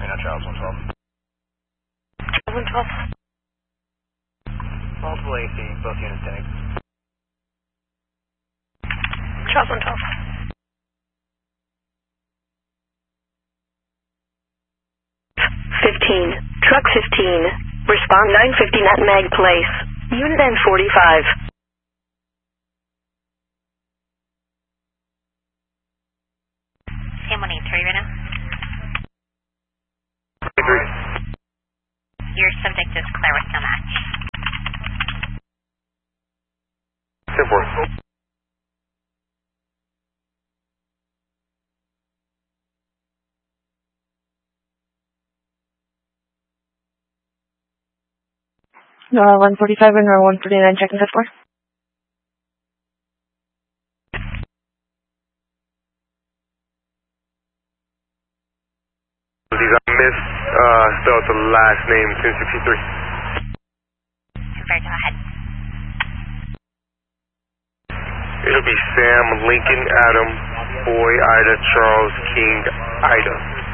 Charles 112. Charles 112. Multiple AC, both units tagged. Charles 112. Truck 15. Respond 950 Nutmeg Place. Unit N45. Sam 183 right now. 183. Your subject is Claire with no match. 10-4. No, 145 and 149 checking that for. Spelled the last name 1063. Very go ahead. It'll be Sam, Lincoln, Adam, Boy, Ida, Charles, King, Ida.